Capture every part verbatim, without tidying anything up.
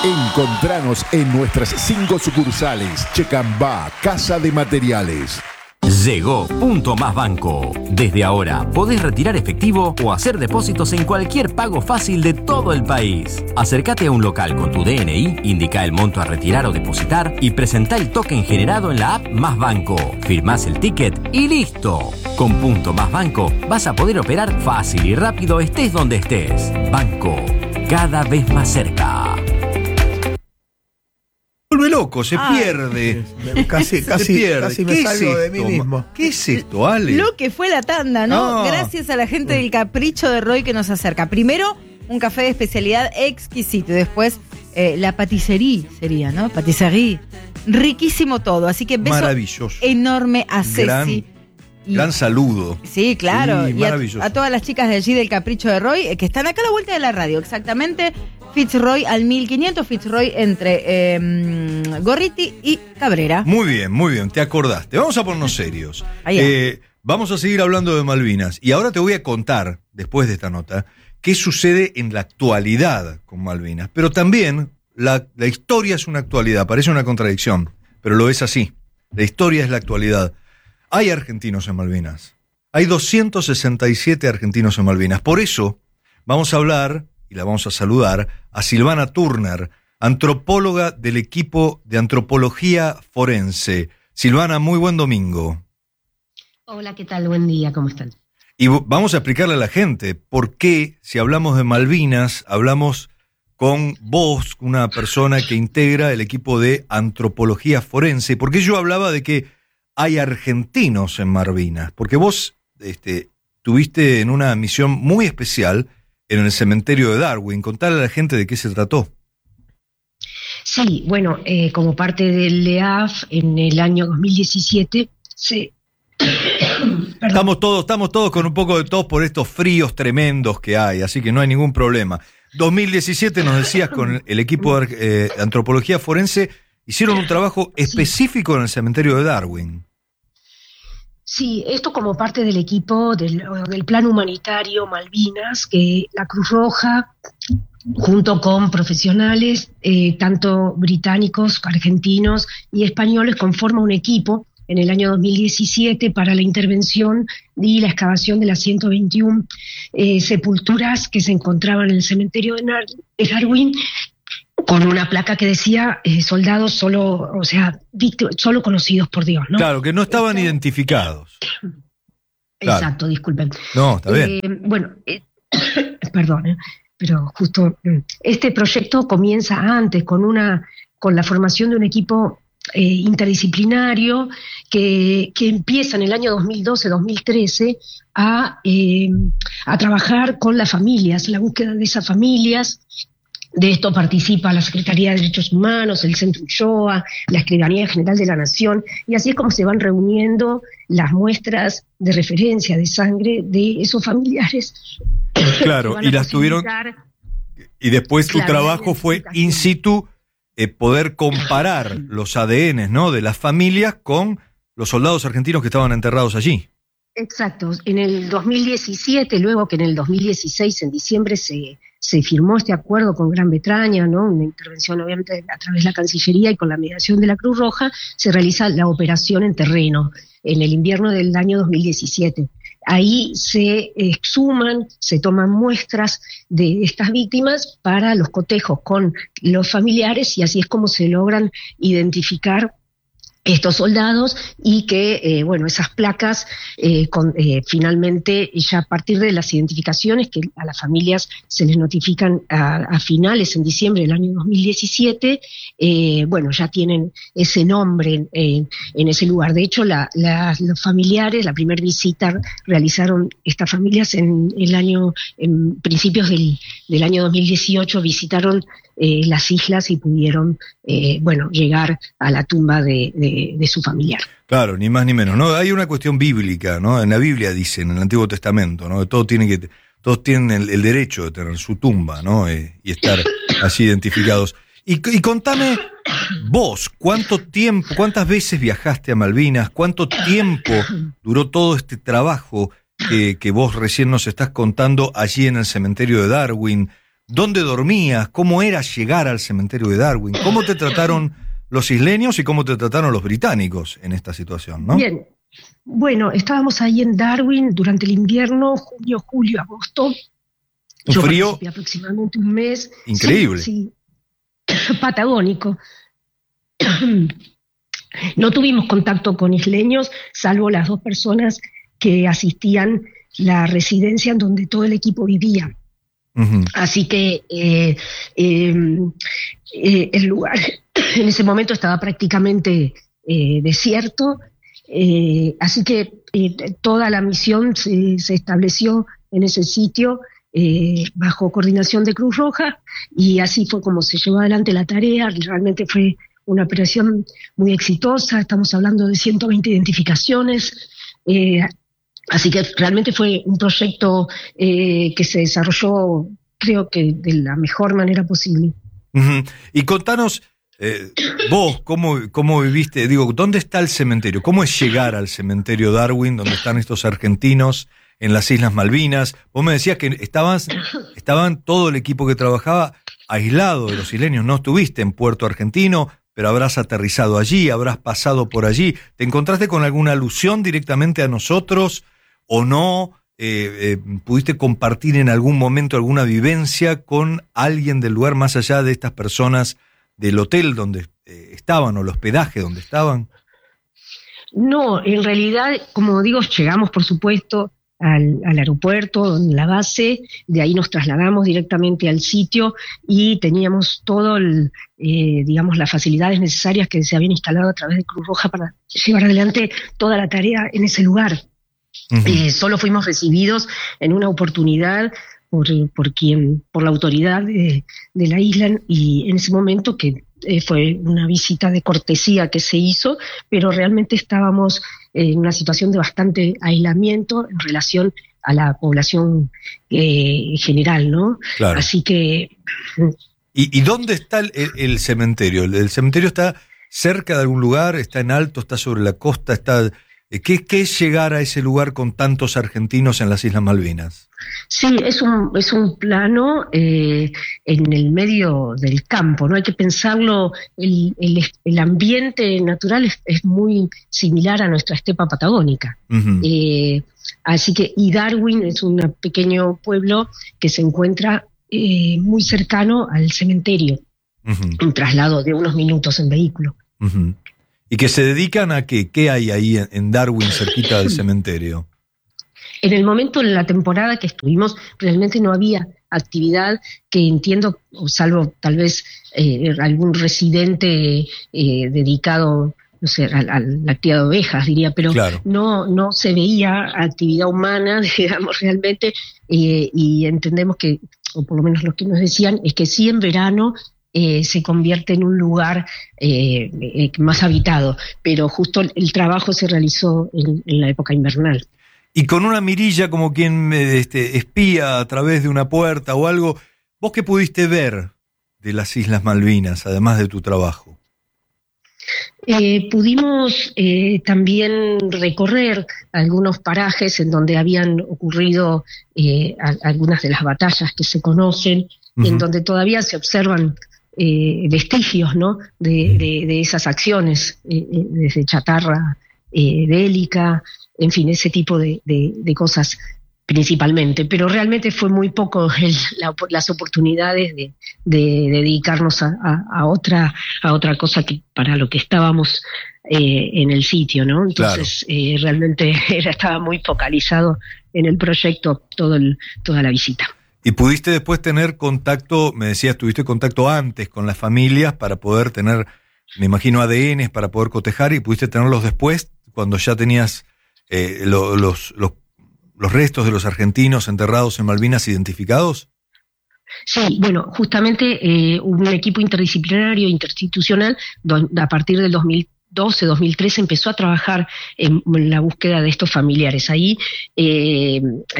Encontranos en nuestras cinco sucursales. Checambá, Casa de Materiales. Llegó Punto Más Banco. Desde ahora podés retirar efectivo o hacer depósitos en cualquier pago fácil de todo el país. Acércate a un local con tu D N I, indica el monto a retirar o depositar y presentá el token generado en la app Más Banco. Firmás el ticket y listo. Con Punto Más Banco vas a poder operar fácil y rápido estés donde estés. Banco, cada vez más cerca. Vuelve loco, se Ay, pierde. Casi, casi, se pierde. casi me ¿Qué salgo es de mí esto? mismo. ¿Qué es esto, Ale? Lo que fue la tanda, ¿no? Ah. Gracias a la gente del Capricho de Roy que nos acerca. Primero, un café de especialidad exquisito. Y después, eh, la patisserie sería, ¿no? Patisserie. Riquísimo todo. Así que beso Maravilloso. enorme a Ceci. Gran, Y- gran saludo. Sí, claro. Sí, y a, maravilloso. a todas las chicas de allí del Capricho de Roy, eh, que están acá a la vuelta de la radio, exactamente. Fitzroy al mil quinientos, Fitzroy entre eh, Gorriti y Cabrera. Muy bien, muy bien, te acordaste. Vamos a ponernos serios. Eh, vamos a seguir hablando de Malvinas. Y ahora te voy a contar, después de esta nota, qué sucede en la actualidad con Malvinas. Pero también la, la historia es una actualidad, parece una contradicción, pero lo es así. La historia es la actualidad. Hay argentinos en Malvinas. Hay doscientos sesenta y siete argentinos en Malvinas. Por eso vamos a hablar, y la vamos a saludar, a Silvana Turner, antropóloga del equipo de antropología forense. Silvana, muy buen domingo. Hola, ¿qué tal? Buen día, ¿cómo están? Y vamos a explicarle a la gente por qué, si hablamos de Malvinas, hablamos con vos, una persona que integra el equipo de antropología forense. Porque yo hablaba de que hay argentinos en Malvinas, porque vos este, tuviste en una misión muy especial en el cementerio de Darwin. Contale a la gente de qué se trató. Sí, bueno, eh, como parte del E A F, en el año dos mil diecisiete, se... Estamos todos, estamos todos con un poco de tos por estos fríos tremendos que hay, así que no hay ningún problema. dos mil diecisiete, nos decías, con el equipo de eh, antropología forense, hicieron un trabajo específico en el cementerio de Darwin. Sí, esto como parte del equipo del, del Plan Humanitario Malvinas, que la Cruz Roja, junto con profesionales, eh, tanto británicos, argentinos y españoles, conforma un equipo en el año dos mil diecisiete para la intervención y la excavación de las ciento veintiuna eh, sepulturas que se encontraban en el cementerio de, Nar- de Darwin, con una placa que decía eh, soldados solo, o sea, víctimas, solo conocidos por Dios, ¿no? Claro, que no estaban Esto... identificados. Exacto, claro. Disculpen. No, está bien. Eh, bueno, eh, perdón, eh, pero justo este proyecto comienza antes con una, con la formación de un equipo eh, interdisciplinario que, que empieza en el año dos mil doce dos mil trece a, eh, a trabajar con las familias, la búsqueda de esas familias. De esto participa la Secretaría de Derechos Humanos, el Centro Ulloa, la Escribanía General de la Nación, y así es como se van reuniendo las muestras de referencia de sangre de esos familiares. Claro, y las tuvieron... Y después tu claro, trabajo fue in situ, eh, poder comparar los A D N, ¿no?, de las familias con los soldados argentinos que estaban enterrados allí. Exacto. En el dos mil diecisiete, luego que en el dos mil dieciséis, en diciembre, se, se firmó este acuerdo con Gran Bretaña, ¿no? Una intervención obviamente a través de la Cancillería y con la mediación de la Cruz Roja, se realiza la operación en terreno en el invierno del año dos mil diecisiete. Ahí se exhuman, se toman muestras de estas víctimas para los cotejos con los familiares, y así es como se logran identificar estos soldados, y que, eh, bueno, esas placas eh, con, eh, finalmente, ya a partir de las identificaciones que a las familias se les notifican a, a finales, en diciembre del año dos mil diecisiete, eh, bueno, ya tienen ese nombre en, en, en ese lugar. De hecho, la, la, los familiares, la primera visita realizaron estas familias en el año, en principios del, del año dos mil dieciocho, visitaron eh, las islas y pudieron, eh, bueno, llegar a la tumba de, de De, de su familiar. Claro, ni más ni menos. No, hay una cuestión bíblica, ¿no? En la Biblia dicen, en el Antiguo Testamento, ¿no? Que todos tienen que, todos tienen el, el derecho de tener su tumba, ¿no? Eh, y estar así identificados. Y, y contame vos, ¿cuánto tiempo, cuántas veces viajaste a Malvinas? ¿Cuánto tiempo duró todo este trabajo que, que vos recién nos estás contando allí en el cementerio de Darwin? ¿Dónde dormías? ¿Cómo era llegar al cementerio de Darwin? ¿Cómo te trataron los isleños y cómo te trataron los británicos en esta situación, ¿no? Bien, bueno, estábamos ahí en Darwin durante el invierno, junio, julio, agosto. Un Yo frío aproximadamente un mes. increíble. Sí, sí. Patagónico. No tuvimos contacto con isleños, salvo las dos personas que asistían la residencia en donde todo el equipo vivía. Uh-huh. Así que eh, eh, eh, el lugar en ese momento estaba prácticamente eh, desierto, eh, así que eh, toda la misión se, se estableció en ese sitio eh, bajo coordinación de Cruz Roja, y así fue como se llevó adelante la tarea. Realmente fue una operación muy exitosa, estamos hablando de ciento veinte identificaciones, eh, así que realmente fue un proyecto eh, que se desarrolló, creo que de la mejor manera posible. Uh-huh. Y contanos, eh, vos, ¿cómo, cómo viviste? Digo, ¿dónde está el cementerio? ¿Cómo es llegar al cementerio Darwin, donde están estos argentinos en las Islas Malvinas? Vos me decías que estabas, estaban todo el equipo que trabajaba aislado de los isleños. No estuviste en Puerto Argentino, pero habrás aterrizado allí, habrás pasado por allí. ¿Te encontraste con alguna alusión directamente a nosotros o no? Eh, eh, ¿Pudiste compartir en algún momento alguna vivencia con alguien del lugar más allá de estas personas del hotel donde eh, estaban o el hospedaje donde estaban? No, en realidad, como digo, llegamos por supuesto al, al aeropuerto, en la base, de ahí nos trasladamos directamente al sitio y teníamos todo el, eh, digamos, las facilidades necesarias que se habían instalado a través de Cruz Roja para llevar adelante toda la tarea en ese lugar. Uh-huh. Eh, solo fuimos recibidos en una oportunidad por, por quien, por la autoridad de, de la isla, y en ese momento que eh, fue una visita de cortesía que se hizo, pero realmente estábamos en una situación de bastante aislamiento en relación a la población eh, general, ¿no? Claro. Así que... ¿Y, y dónde está el, el, el cementerio? ¿El, el cementerio está cerca de algún lugar? ¿Está en alto? ¿Está sobre la costa? ¿Está... ¿Qué, ¿Qué es llegar a ese lugar con tantos argentinos en las Islas Malvinas? Sí, es un, es un plano eh, en el medio del campo, ¿no? Hay que pensarlo, el, el, el ambiente natural es, es muy similar a nuestra estepa patagónica. Uh-huh. Eh, así que, y Darwin es un pequeño pueblo que se encuentra eh, muy cercano al cementerio, uh-huh. un traslado de unos minutos en vehículo. Uh-huh. ¿Y que se dedican a qué? ¿Qué hay ahí en Darwin, cerquita del cementerio? En el momento, en la temporada que estuvimos, realmente no había actividad que entiendo, salvo tal vez eh, algún residente eh, dedicado, no sé, a, a la actividad de ovejas, diría, pero claro. no, no se veía actividad humana, digamos, realmente, eh, y entendemos que, o por lo menos lo que nos decían, es que sí en verano Eh, se convierte en un lugar eh, eh, más habitado, pero justo el trabajo se realizó en, en la época invernal. Y con una mirilla como quien este, espía a través de una puerta o algo, ¿vos qué pudiste ver de las Islas Malvinas, además de tu trabajo? Eh, pudimos eh, también recorrer algunos parajes en donde habían ocurrido eh, a, algunas de las batallas que se conocen, uh-huh. en donde todavía se observan Eh, vestigios, ¿no? de, de, de esas acciones, eh, desde chatarra eh, bélica, en fin, ese tipo de, de, de cosas principalmente, pero realmente fue muy poco el, la, las oportunidades de, de dedicarnos a, a, a otra a otra cosa que para lo que estábamos eh, en el sitio, ¿no? Entonces claro. eh, realmente era, estaba muy focalizado en el proyecto todo el, toda la visita. ¿Y pudiste después tener contacto, me decías, tuviste contacto antes con las familias para poder tener, me imagino, A D N para poder cotejar, y pudiste tenerlos después, cuando ya tenías eh, lo, los, los, los restos de los argentinos enterrados en Malvinas identificados? Sí, bueno, justamente eh, hubo un equipo interdisciplinario, interinstitucional, donde a partir del dos mil doce, dos mil trece empezó a trabajar en, en la búsqueda de estos familiares. Ahí, eh, esto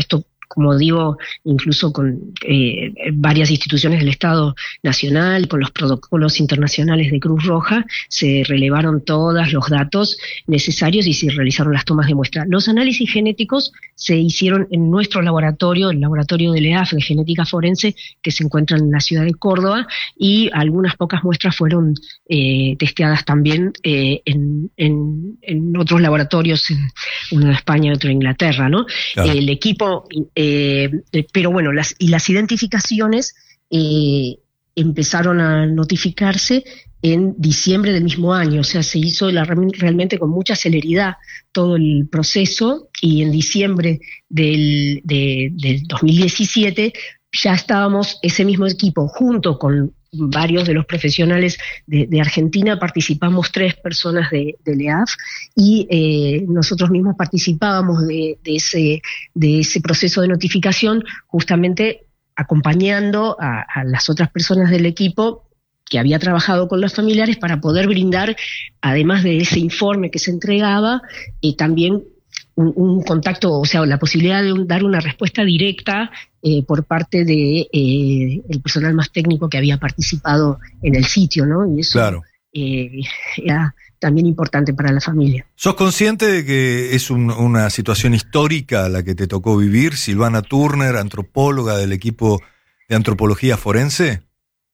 como digo, incluso con eh, varias instituciones del Estado Nacional, con los protocolos internacionales de Cruz Roja, se relevaron todos los datos necesarios y se realizaron las tomas de muestra. Los análisis genéticos se hicieron en nuestro laboratorio, el laboratorio del E A F de genética forense, que se encuentra en la ciudad de Córdoba, y algunas pocas muestras fueron eh, testeadas también eh, en, en, en otros laboratorios, en, uno en España y otro en Inglaterra, ¿no? Claro. El equipo, eh, pero bueno, las, y las identificaciones eh, empezaron a notificarse en diciembre del mismo año, o sea, se hizo la, realmente con mucha celeridad todo el proceso, y en diciembre del, de, del dos mil diecisiete ya estábamos, ese mismo equipo, junto con varios de los profesionales de, de Argentina, participamos tres personas de, del E A F, y eh, nosotros mismos participábamos de, de, ese, de ese proceso de notificación, justamente acompañando a, a las otras personas del equipo que había trabajado con los familiares, para poder brindar, además de ese informe que se entregaba, eh, también un, un contacto, o sea, la posibilidad de un, dar una respuesta directa eh, por parte de eh, el personal más técnico que había participado en el sitio, ¿no? Y eso claro. eh, era también importante para la familia. ¿Sos consciente de que es un, una situación histórica la que te tocó vivir? Silvana Turner, antropóloga del equipo de antropología forense.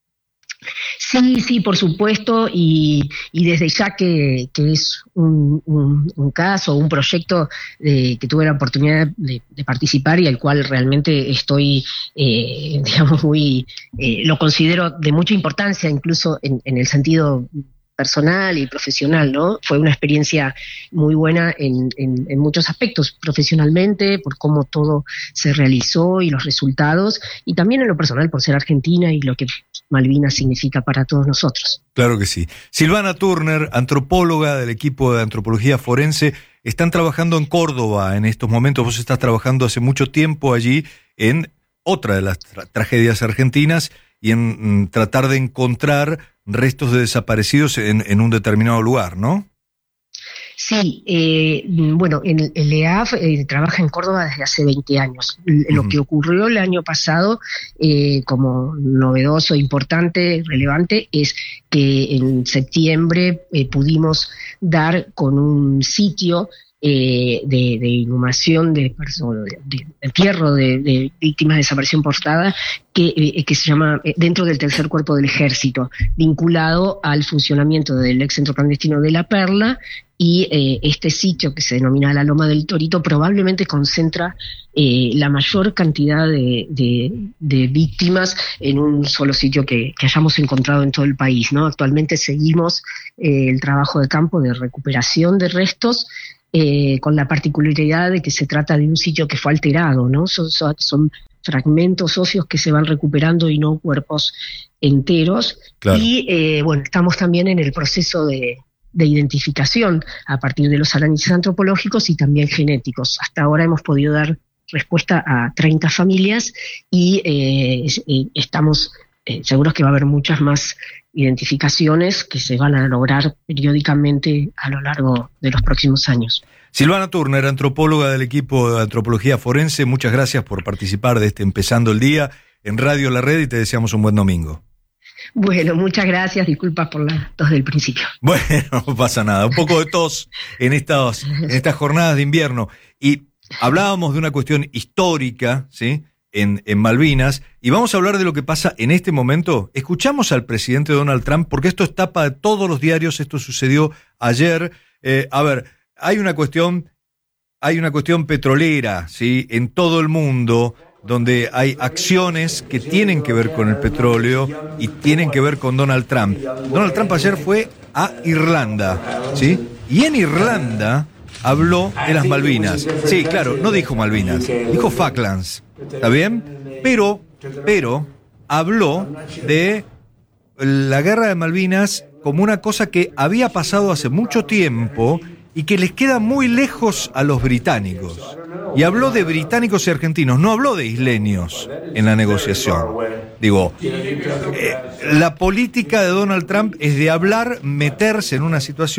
Sí, sí, por supuesto, y, y desde ya que, que es un, un, un caso, un proyecto de, que tuve la oportunidad de, de participar y al cual realmente estoy, eh, digamos, muy, eh, lo considero de mucha importancia, incluso en, en el sentido personal y profesional, ¿no? Fue una experiencia muy buena en, en, en muchos aspectos, profesionalmente, por cómo todo se realizó y los resultados, y también en lo personal por ser argentina y lo que Malvinas significa para todos nosotros. Claro que sí. Silvana Turner, antropóloga del equipo de antropología forense, están trabajando en Córdoba en estos momentos. Vos estás trabajando hace mucho tiempo allí en otra de las tra- tragedias argentinas y en mm, tratar de encontrar restos de desaparecidos en, en un determinado lugar, ¿no? Sí, eh, bueno, en el, el E A F eh, trabaja en Córdoba desde hace veinte años. L- uh-huh. Lo que ocurrió el año pasado, eh, como novedoso, importante, relevante, es que en septiembre eh, pudimos dar con un sitio Eh, de, de inhumación de personas, de, de entierro de, de víctimas de desaparición forzada, que, eh, que se llama eh, dentro del tercer cuerpo del ejército, vinculado al funcionamiento del ex centro clandestino de La Perla, y eh, este sitio que se denomina la Loma del Torito probablemente concentra eh, la mayor cantidad de, de, de víctimas en un solo sitio que, que hayamos encontrado en todo el país, ¿no? Actualmente seguimos eh, el trabajo de campo de recuperación de restos, Eh, con la particularidad de que se trata de un sitio que fue alterado, ¿no? Son, son, son fragmentos óseos que se van recuperando y no cuerpos enteros. Claro. Y eh, bueno, estamos también en el proceso de, de identificación a partir de los análisis antropológicos y también genéticos. Hasta ahora hemos podido dar respuesta a treinta familias y eh, eh, estamos eh, seguros que va a haber muchas más identificaciones que se van a lograr periódicamente a lo largo de los próximos años. Silvana Turner, antropóloga del equipo de antropología forense, muchas gracias por participar de este Empezando el Día en Radio La Red y te deseamos un buen domingo. Bueno, muchas gracias, disculpas por la tos del principio. Bueno, no pasa nada, un poco de tos en estas, en estas jornadas de invierno. Y hablábamos de una cuestión histórica, ¿sí?, En, en Malvinas, y vamos a hablar de lo que pasa en este momento. Escuchamos al presidente Donald Trump, porque esto es tapa de todos los diarios, esto sucedió ayer. Eh, a ver, hay una cuestión, hay una cuestión petrolera, ¿sí?, en todo el mundo, donde hay acciones que tienen que ver con el petróleo y tienen que ver con Donald Trump. Donald Trump ayer fue a Irlanda, ¿sí?, y en Irlanda habló de las Malvinas. Sí, claro, no dijo Malvinas, dijo Falklands. ¿Está bien? Pero, pero habló de la guerra de Malvinas como una cosa que había pasado hace mucho tiempo y que les queda muy lejos a los británicos. Y habló de británicos y argentinos, no habló de isleños en la negociación. Digo, eh, la política de Donald Trump es de hablar, meterse en una situación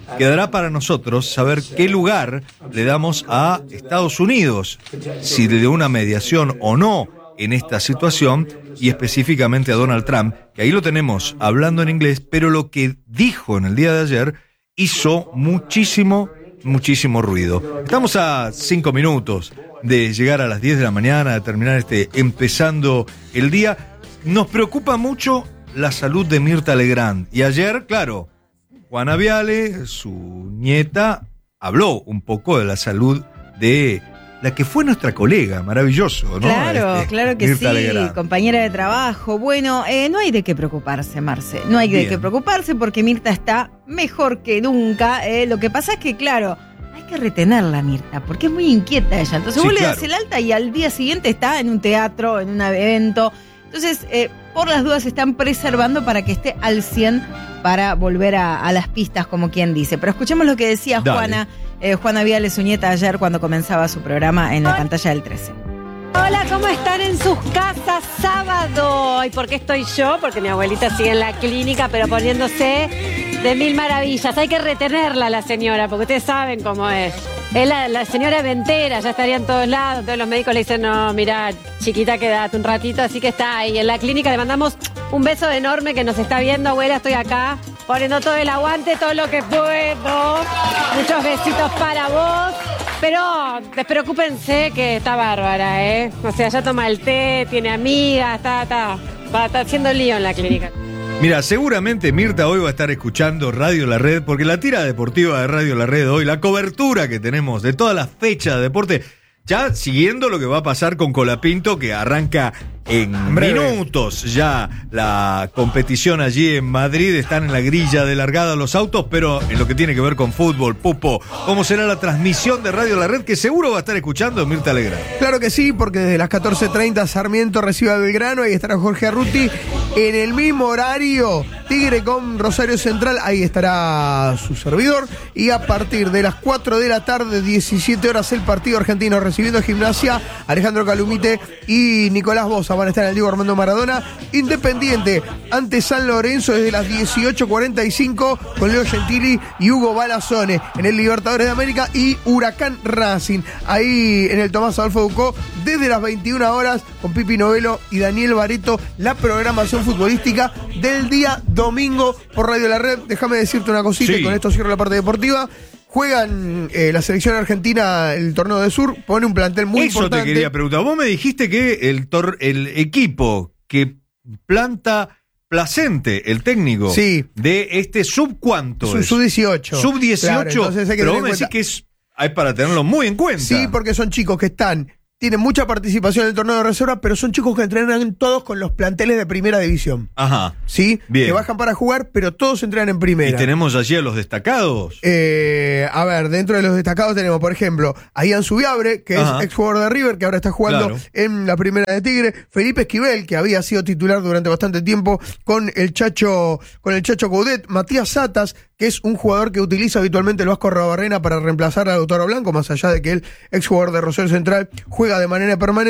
quedará para nosotros saber qué lugar le damos a Estados Unidos, si de una mediación o no en esta situación, y específicamente a Donald Trump, que ahí lo tenemos hablando en inglés, pero lo que dijo en el día de ayer hizo muchísimo, muchísimo ruido. Estamos a cinco minutos de llegar a las diez de la mañana, de terminar este empezando el día. Nos preocupa mucho la salud de Mirta Legrand. Y ayer, claro, Juana Viale, su nieta, habló un poco de la salud de la que fue nuestra colega, maravilloso, ¿no? Claro, este, claro que Mirta sí, Legrand. compañera de trabajo. Bueno, eh, no hay de qué preocuparse, Marce, no hay de Bien. qué preocuparse porque Mirta está mejor que nunca. Eh. Lo que pasa es que, claro, hay que retenerla, Mirta, porque es muy inquieta ella. Entonces Sí, vos claro. le das el alta y al día siguiente está en un teatro, en un evento. Entonces, eh, por las dudas se están preservando para que esté al cien para volver a, a las pistas, como quien dice. Pero escuchemos lo que decía Dale. Juana, eh, Juana Viale, su nieta, ayer cuando comenzaba su programa en la pantalla del trece. Hola, ¿cómo están en sus casas sábado? ¿Y por qué estoy yo? Porque mi abuelita sigue en la clínica, pero poniéndose de mil maravillas. Hay que retenerla, la señora, porque ustedes saben cómo es. Es la, la señora ventera, ya estaría en todos lados. Todos los médicos le dicen, no, mira, chiquita, quédate un ratito. Así que está ahí en la clínica. Le mandamos un beso enorme que nos está viendo, abuela. Estoy acá poniendo todo el aguante, todo lo que puedo. Muchos besitos para vos. Pero despreocúpense que está bárbara, ¿eh? O sea, ya toma el té, tiene amigas, está, está, está, está haciendo lío en la clínica. Mira, seguramente Mirta hoy va a estar escuchando Radio La Red, porque la tira deportiva de Radio La Red hoy, la cobertura que tenemos de todas las fechas de deporte, ya siguiendo lo que va a pasar con Colapinto, que arranca en Breve. minutos ya la competición allí en Madrid. Están en la grilla de largada los autos, pero en lo que tiene que ver con fútbol, Pupo, ¿cómo será la transmisión de Radio La Red, que seguro va a estar escuchando Mirta Legrand? Claro que sí, porque desde las catorce treinta Sarmiento recibe a Belgrano, ahí estará Jorge Arruti. En el mismo horario, Tigre con Rosario Central, ahí estará su servidor. Y a partir de las cuatro de la tarde, diecisiete horas, el partido argentino recibiendo a Gimnasia. Alejandro Calumite y Nicolás Bosa van a estar en el Diego Armando Maradona. Independiente ante San Lorenzo desde las dieciocho cuarenta y cinco con Leo Gentili y Hugo Balazone en el Libertadores de América. Y Huracán Racing ahí en el Tomás Adolfo Ducó desde las veintiuna horas con Pipi Novelo y Daniel Bareto, la programación futbolística del día domingo por Radio La Red. Déjame decirte una cosita Sí. y con esto cierro la parte deportiva. Juegan eh, la selección argentina el torneo de Sur, pone un plantel muy Eso importante. te quería preguntar. Vos me dijiste que el, tor- el equipo que planta Placente, el técnico Sí. de este sub ¿cuánto Su- es? sub dieciocho. Sub dieciocho, Claro, entonces hay que pero tener vos me en decís cuenta- que es, hay para tenerlo muy en cuenta. Sí, porque son chicos que están, tienen mucha participación en el torneo de reserva, pero son chicos que entrenan todos con los planteles de primera división. Ajá. ¿Sí? Bien. Que bajan para jugar, pero todos entrenan en primera. Y tenemos allí a los destacados. Eh, a ver, dentro de los destacados tenemos, por ejemplo, a Ian Subiabre, que Ajá. es exjugador de River, que ahora está jugando Claro. en la primera de Tigre. Felipe Esquivel, que había sido titular durante bastante tiempo con el Chacho, con el Chacho Coudet. Matías Satas, que es un jugador que utiliza habitualmente el Vasco Arrobarrena para reemplazar a Lautaro Blanco, más allá de que él, exjugador de Rosario Central, juega de manera permanente.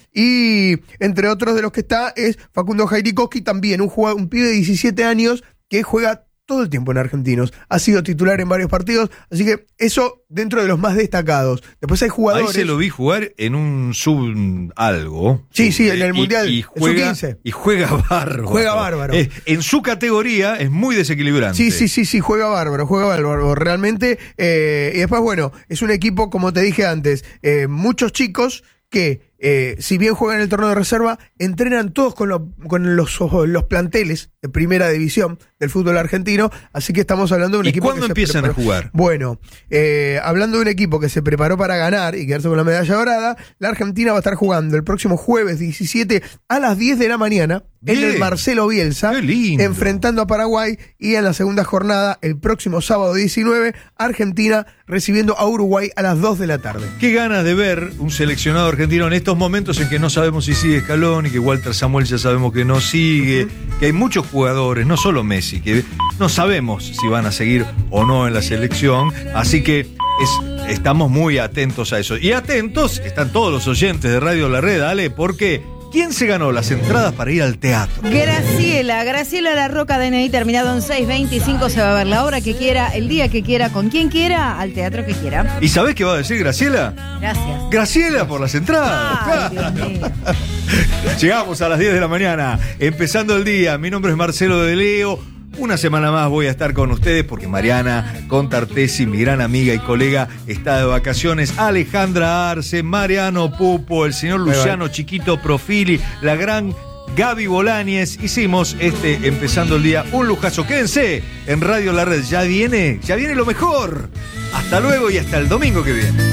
Y entre otros de los que está es Facundo Jairikoski, también un, jugador, un pibe de diecisiete años que juega todo el tiempo en Argentinos. Ha sido titular en varios partidos, así que eso dentro de los más destacados. Después hay jugadores... Ahí se lo vi jugar en un sub algo. Sí, sí, en el Y- Mundial, Y, en sub juega, quince. y juega bárbaro. Juega bárbaro. Eh, en su categoría es muy desequilibrante. Sí, sí, sí, sí, juega bárbaro, juega bárbaro, realmente. Eh, y después, bueno, es un equipo, como te dije antes, eh, muchos chicos que, eh, si bien juegan en el torneo de reserva, entrenan todos con, lo- con los, los planteles de primera división del fútbol argentino, así que estamos hablando de un ¿Y equipo cuándo que se empiezan a preparó. jugar? Bueno, eh, hablando de un equipo que se preparó para ganar y quedarse con la medalla dorada, la Argentina va a estar jugando el próximo jueves diecisiete a las diez de la mañana en Bien. el Marcelo Bielsa, Qué lindo. enfrentando a Paraguay, y en la segunda jornada, el próximo sábado diecinueve, Argentina recibiendo a Uruguay a las dos de la tarde. Qué ganas de ver un seleccionado argentino en estos momentos en que no sabemos si sigue Scaloni, que Walter Samuel ya sabemos que no sigue, que hay muchos jugadores, no solo Messi, que no sabemos si van a seguir o no en la selección, así que es, estamos muy atentos a eso. Y atentos están todos los oyentes de Radio La Red, Ale, porque ¿Quién se ganó las entradas para ir al teatro? Graciela, Graciela La Roca, D N I terminado en seis veinticinco, se va a ver la hora que quiera, el día que quiera, con quien quiera, al teatro que quiera. ¿Y sabés qué va a decir Graciela? Gracias. Graciela por las entradas. Ay, Dios mío. Llegamos a las diez de la mañana, empezando el día. Mi nombre es Marcelo de Leo. Una semana más voy a estar con ustedes porque Mariana Contartesi, mi gran amiga y colega, está de vacaciones. Alejandra Arce, Mariano Pupo, el señor Luciano Chiquito Profili, la gran Gaby Bolañez. Hicimos este Empezando el Día un lujazo. Quédense en Radio La Red. Ya viene, ya viene lo mejor. Hasta luego y hasta el domingo que viene.